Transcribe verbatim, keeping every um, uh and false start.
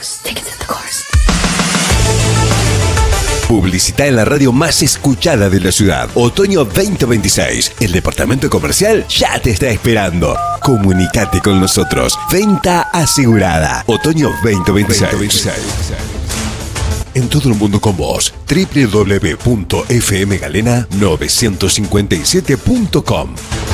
course. Take it to the course. Publicita en la radio más escuchada de la ciudad. Otoño veinte veintiséis. El departamento comercial ya te está esperando. Comunicate con nosotros. Venta asegurada. Otoño veinte veintiséis. En todo el mundo con vos. doble u doble u doble u punto f m galena novecientos cincuenta y siete punto com.